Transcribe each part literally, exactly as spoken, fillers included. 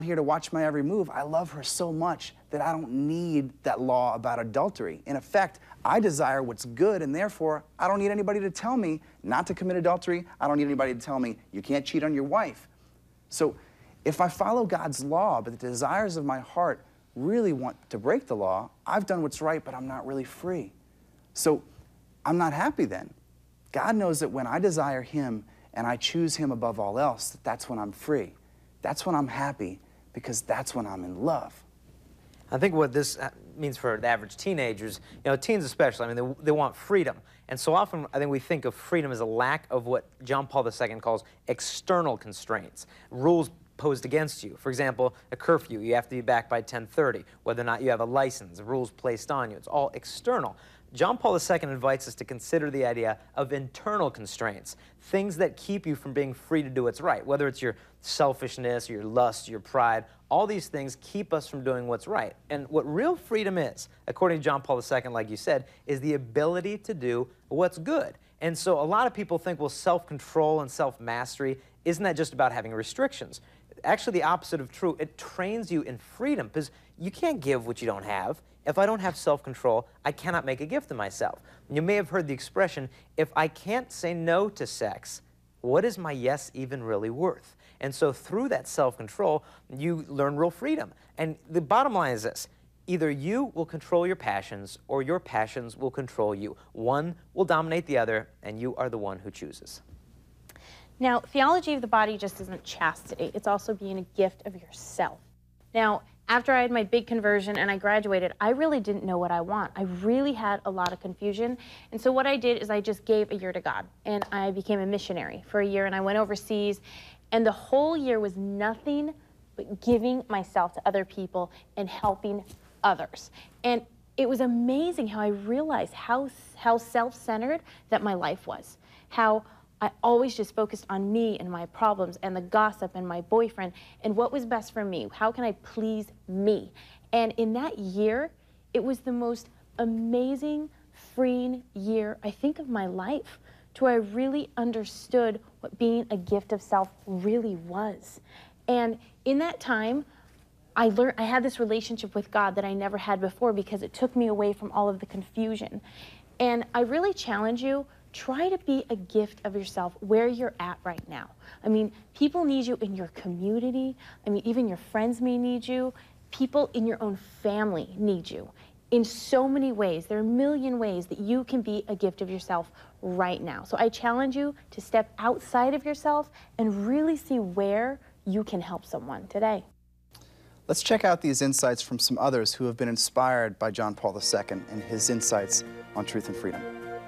here to watch my every move. I love her so much that I don't need that law about adultery. In effect, I desire what's good, and therefore, I don't need anybody to tell me not to commit adultery. I don't need anybody to tell me you can't cheat on your wife. So if I follow God's law, but the desires of my heart really want to break the law, I've done what's right, but I'm not really free. So I'm not happy then. God knows that when I desire Him and I choose Him above all else, that that's when I'm free. That's when I'm happy, because that's when I'm in love. I think what this means for the average teenagers, you know, teens especially, I mean, they, they want freedom. And so often, I think we think of freedom as a lack of what John Paul the Second calls external constraints, rules posed against you. For example, a curfew, you have to be back by ten thirty, whether or not you have a license, rules placed on you. It's all external. John Paul the Second invites us to consider the idea of internal constraints, things that keep you from being free to do what's right, whether it's your selfishness, your lust, your pride. All these things keep us from doing what's right. And what real freedom is, according to John Paul the Second, like you said, is the ability to do what's good. And so a lot of people think, well, self-control and self-mastery, isn't that just about having restrictions? Actually, the opposite of true. It trains you in freedom, because you can't give what you don't have. If I don't have self-control, I cannot make a gift to myself. You may have heard the expression, if I can't say no to sex, what is my yes even really worth? And so through that self-control, you learn real freedom. And the bottom line is this: either you will control your passions, or your passions will control you. One will dominate the other, and you are the one who chooses. Now, theology of the body just isn't chastity. It's also being a gift of yourself. Now, after I had my big conversion and I graduated, I really didn't know what I want. I really had a lot of confusion. And so what I did is I just gave a year to God. And I became a missionary for a year, and I went overseas. And the whole year was nothing but giving myself to other people and helping others. And it was amazing how I realized how, how self-centered that my life was. How I always just focused on me and my problems and the gossip and my boyfriend and what was best for me. How can I please me? And in that year, it was the most amazing, freeing year, I think, of my life, to where I really understood what being a gift of self really was. And in that time, I learned, I had this relationship with God that I never had before, because it took me away from all of the confusion. And I really challenge you, try to be a gift of yourself where you're at right now. I mean, people need you in your community. I mean, even your friends may need you. People in your own family need you in so many ways. There are a million ways that you can be a gift of yourself right now. So I challenge you to step outside of yourself and really see where you can help someone today. Let's check out these insights from some others who have been inspired by John Paul the Second and his insights on truth and freedom.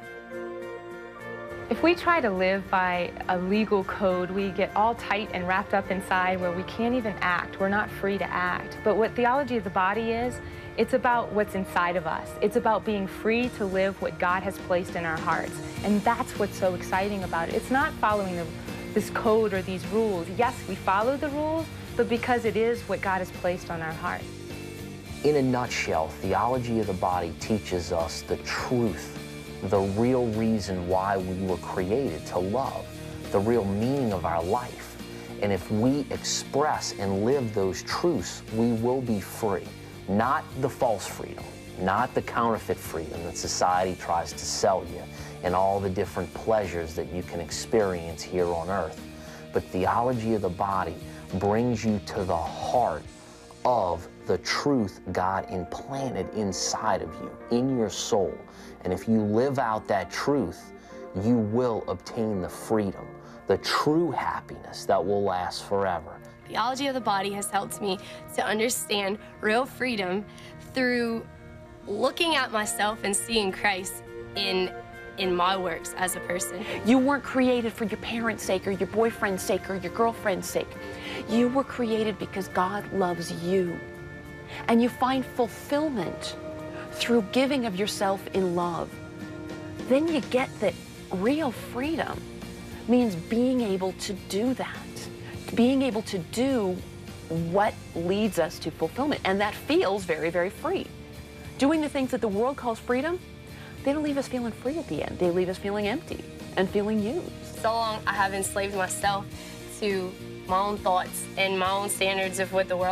If we try to live by a legal code, we get all tight and wrapped up inside where we can't even act. We're not free to act. But what theology of the body is, it's about what's inside of us. It's about being free to live what God has placed in our hearts. And that's what's so exciting about it. It's not following the, this code or these rules. Yes, we follow the rules, but because it is what God has placed on our heart. In a nutshell, theology of the body teaches us the truth, the real reason why we were created, to love, the real meaning of our life. And if we express and live those truths, we will be free. Not the false freedom, not the counterfeit freedom that society tries to sell you and all the different pleasures that you can experience here on earth. But theology of the body brings you to the heart of the truth God implanted inside of you, in your soul. And if you live out that truth, you will obtain the freedom, the true happiness that will last forever. Theology of the body has helped me to understand real freedom through looking at myself and seeing Christ in in my works as a person. You weren't created for your parents' sake or your boyfriend's sake or your girlfriend's sake. You were created because God loves you. And you find fulfillment through giving of yourself in love. Then you get that real freedom means being able to do that, being able to do what leads us to fulfillment. And that feels very, very free. Doing the things that the world calls freedom, they don't leave us feeling free at the end. They leave us feeling empty and feeling used. So long I have enslaved myself to my own thoughts and my own standards of what the world